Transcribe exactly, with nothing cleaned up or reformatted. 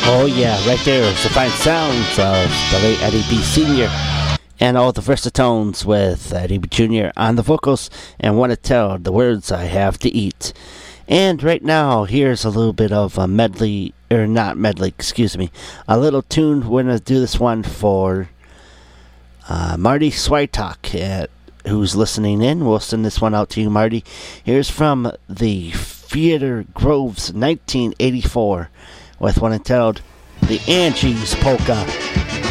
Oh yeah, right there is the fine sounds of the late Eddie B. Senior and all the versatones with Eddie B. Junior on the vocals and Want to Tell the Words I Have to Eat. And right now, here's a little bit of a medley, or not medley, excuse me, a little tune. We're going to do this one for uh, Marty Switek, uh, who's listening in. We'll send this one out to you, Marty. Here's from the Theater Groves nineteen eighty-four with one entitled The Angie's Polka.